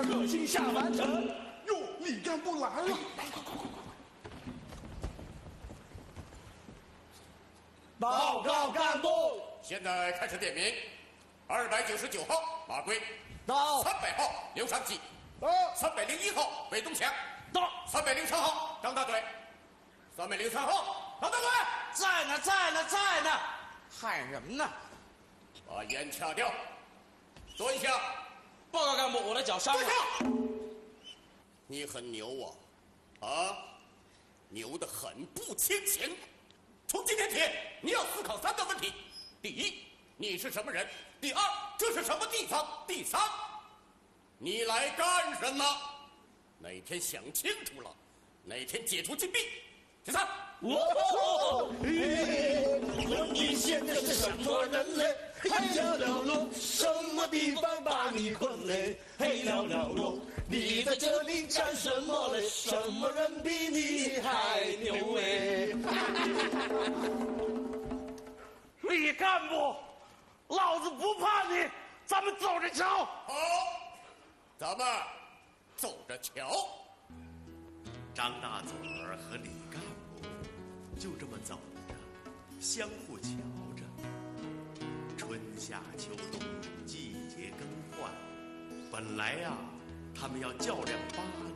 下克星下凡尘。哟，李干部来了！报告干部， 现在开始点名。299号马贵到 ，300号刘长喜， 到 301号韦东强， 到 303号张大嘴，303号张大嘴， 在呢，喊什么呢？ 把烟掐掉，蹲下。 报告干部，我的脚伤了。 你很牛啊，牛得很不清醒。从今天起，你要思考3个问题：第一，你是什么人？第二，这是什么地方？第三，你来干什么？哪天想清楚了，哪天解除禁闭。第三， 你现在是什么人嘞？嘿了了喽，什么地方把你困嘞？嘿了了喽，你在这里干什么嘞？什么人比你还牛哎？李干部，老子不怕你，咱们走着瞧。 好，咱们走着瞧。 张大嘴儿和李干部就这么走着，相互瞧着。春夏秋冬，季节更换。本来呀，他们要较量8